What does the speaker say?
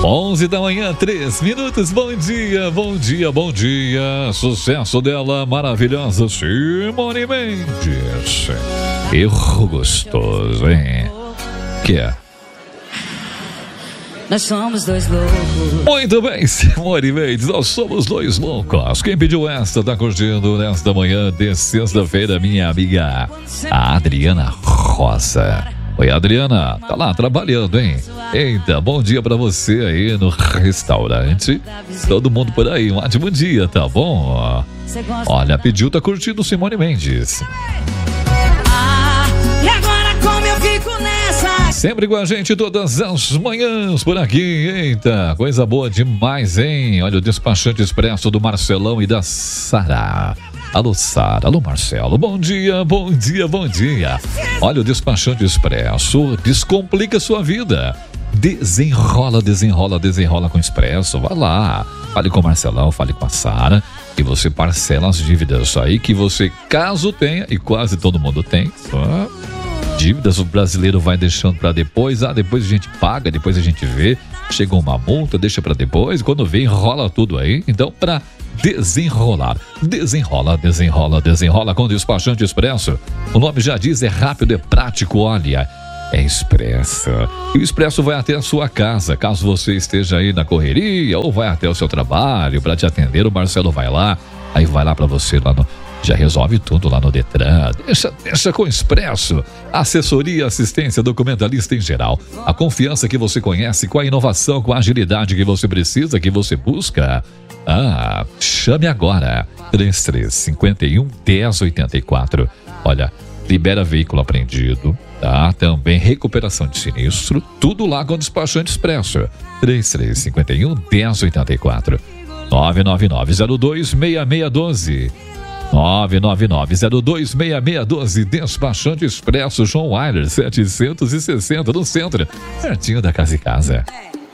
11 da manhã, 3 minutos. Bom dia, bom dia, bom dia. Sucesso dela, maravilhosa Simone Mendes. Erro gostoso, hein? Que é? Nós somos dois loucos. Muito bem, Simone Mendes, nós somos dois loucos. Quem pediu esta tá curtindo nesta manhã de sexta-feira, minha amiga a Adriana Rosa. Oi, Adriana, tá lá trabalhando, hein? Eita, bom dia pra você aí no restaurante. Todo mundo por aí, um ótimo dia, tá bom? Olha, pediu, tá curtindo Simone Mendes. E agora como eu fico nessa? Sempre com a gente todas as manhãs por aqui. Eita, coisa boa demais, hein? Olha o despachante expresso do Marcelão e da Sara. Alô, Sara. Alô, Marcelo. Bom dia, bom dia, bom dia. Olha o despachante expresso. Descomplica sua vida. Desenrola, desenrola, desenrola com o expresso. Vai lá. Fale com o Marcelão, fale com a Sara. E você parcela as dívidas aí que você, caso tenha, e quase todo mundo tem, dívidas o brasileiro vai deixando para depois. Depois a gente paga, depois a gente vê. Chega uma multa, deixa para depois. Quando vem, enrola tudo aí. Então, para desenrolar, desenrola, desenrola, desenrola com o despachante expresso. O nome já diz, é rápido, é prático, olha, é expresso. E o expresso vai até a sua casa, caso você esteja aí na correria ou vai até o seu trabalho para te atender. O Marcelo vai lá, aí vai lá para você lá no... Já resolve tudo lá no Detran. Deixa com o expresso. Assessoria, assistência, documentalista em geral. A confiança que você conhece, com a inovação, com a agilidade que você precisa, que você busca. Chame agora. 3351-1084. Olha, libera veículo apreendido, tá? Também recuperação de sinistro. Tudo lá com o despachante expresso. 3351-1084. 999-02-6612. 999-02-6612. Despachante expresso João Weiler 760 no centro, pertinho da Casa e Casa.